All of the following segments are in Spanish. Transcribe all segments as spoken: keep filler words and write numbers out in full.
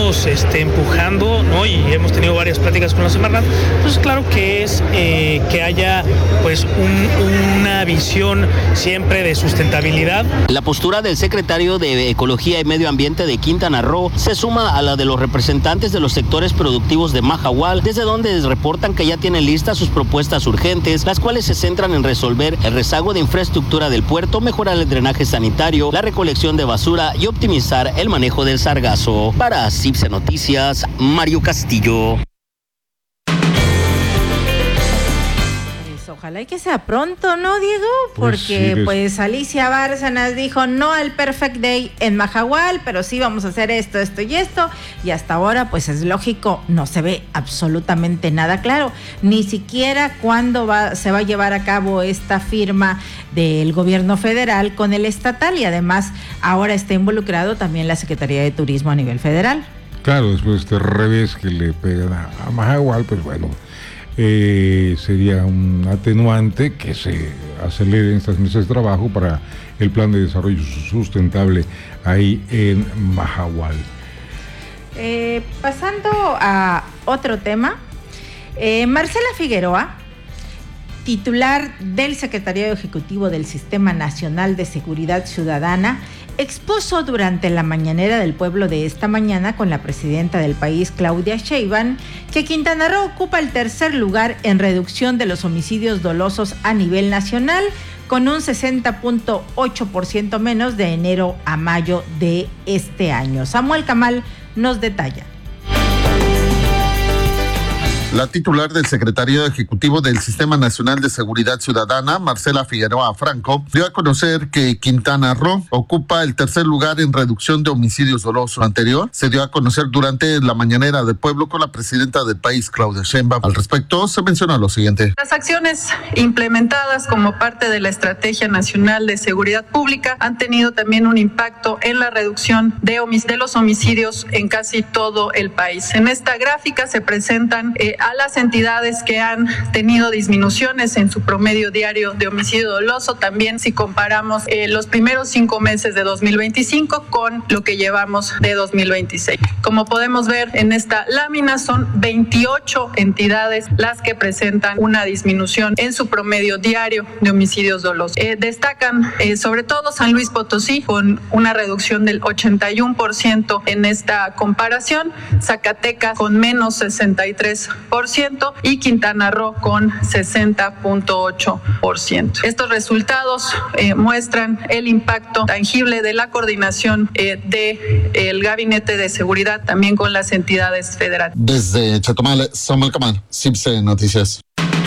estamos este, empujando, ¿no? Y hemos tenido varias pláticas con la Semarnat, pues claro que es eh, que haya pues un, una visión siempre de sustentabilidad. La postura del secretario de Ecología y Medio Ambiente de Quintana Roo se suma a la de los representantes de los sectores productivos de Mahahual, desde donde les reportan que ya tienen listas sus propuestas urgentes, las cuales se centran en resolver el rezago de infraestructura del puerto, mejorar el drenaje sanitario, la recolección de basura y optimizar el manejo del sargazo. Para CIPSE Noticias, Mario Castillo. Ojalá y que sea pronto, ¿no, Diego? Porque pues, sí, pues Alicia Bárcenas dijo no al Perfect Day en Mahahual, pero sí vamos a hacer esto, esto y esto, y hasta ahora pues es lógico, no se ve absolutamente nada claro, ni siquiera cuándo va, se va a llevar a cabo esta firma del gobierno federal con el estatal, y además ahora está involucrado también la Secretaría de Turismo a nivel federal. Claro, después de este revés que le pegan a, a Mahahual, pues bueno, Eh, sería un atenuante que se aceleren estas mesas de trabajo para el plan de desarrollo sustentable ahí en Mahahual. Eh, pasando a otro tema, eh, Marcela Figueroa, titular del Secretariado Ejecutivo del Sistema Nacional de Seguridad Ciudadana, expuso durante la mañanera del pueblo de esta mañana con la presidenta del país, Claudia Sheinbaum, que Quintana Roo ocupa el tercer lugar en reducción de los homicidios dolosos a nivel nacional, con un sesenta punto ocho por ciento menos de enero a mayo de este año. Samuel Camal nos detalla. La titular del Secretariado Ejecutivo del Sistema Nacional de Seguridad Ciudadana, Marcela Figueroa Franco, dio a conocer que Quintana Roo ocupa el tercer lugar en reducción de homicidios dolosos. Lo anterior se dio a conocer durante la mañanera del pueblo con la presidenta del país, Claudia Sheinbaum. Al respecto, se menciona lo siguiente. Las acciones implementadas como parte de la Estrategia Nacional de Seguridad Pública han tenido también un impacto en la reducción de, homic- de los homicidios en casi todo el país. En esta gráfica se presentan eh, a las entidades que han tenido disminuciones en su promedio diario de homicidio doloso, también si comparamos eh, los primeros cinco meses de dos mil veinticinco con lo que llevamos de dos mil veintiséis. Como podemos ver en esta lámina, son veintiocho entidades las que presentan una disminución en su promedio diario de homicidios dolosos. Eh, destacan eh, sobre todo San Luis Potosí con una reducción del ochenta y uno por ciento en esta comparación, Zacatecas con menos sesenta y tres por ciento y Quintana Roo con sesenta punto ocho por ciento. Estos resultados eh, muestran el impacto tangible de la coordinación eh, del Gabinete de Seguridad también con las entidades federales. Desde Chetumal, Samuel Camal, CIPSE Noticias.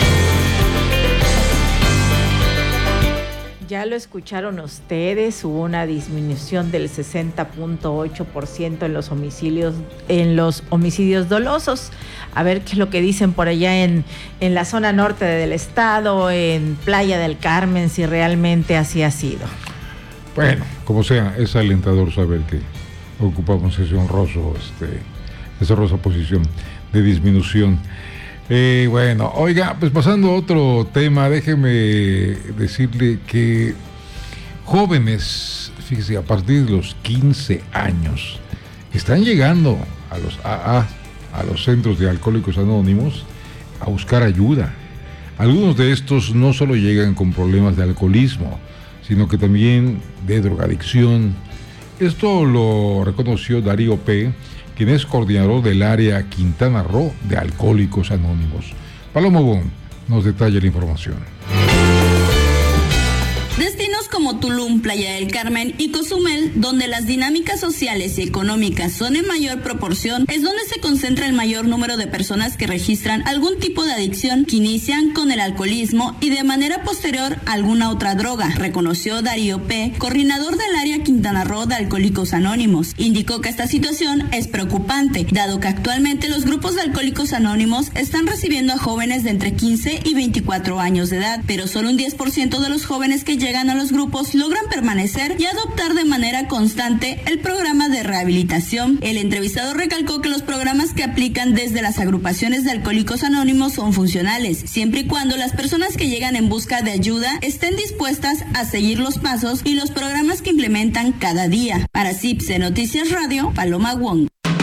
Ya lo escucharon ustedes, hubo una disminución del sesenta punto ocho por ciento en los homicidios, en los homicidios dolosos. A ver qué es lo que dicen por allá en, en la zona norte del estado, en Playa del Carmen, si realmente así ha sido. Bueno, como sea, es alentador saber que ocupamos ese honroso, este, esa honrosa posición de disminución. Eh, bueno, oiga, pues pasando a otro tema, déjeme decirle que jóvenes, fíjese, a partir de los quince años, están llegando a los A A, a los centros de Alcohólicos Anónimos, a buscar ayuda. Algunos de estos no solo llegan con problemas de alcoholismo, sino que también de drogadicción. Esto lo reconoció Darío P., quien es coordinador del área Quintana Roo de Alcohólicos Anónimos. Paloma Bon nos detalla la información. Destinos como Tulum, Playa del Carmen y Cozumel, donde las dinámicas sociales y económicas son en mayor proporción, es donde se concentra el mayor número de personas que registran algún tipo de adicción que inician con el alcoholismo y de manera posterior alguna otra droga, reconoció Darío P., coordinador del área Quintana Roo de Alcohólicos Anónimos. Indicó que esta situación es preocupante, dado que actualmente los grupos de Alcohólicos Anónimos están recibiendo a jóvenes de entre quince y veinticuatro años de edad, pero solo un diez por ciento de los jóvenes que llegan a los grupos logran permanecer y adoptar de manera constante el programa de rehabilitación. El entrevistado recalcó que los programas que aplican desde las agrupaciones de Alcohólicos Anónimos son funcionales, siempre y cuando las personas que llegan en busca de ayuda estén dispuestas a seguir los pasos y los programas que implementan cada día. Para CIPSE Noticias Radio, Paloma Wong.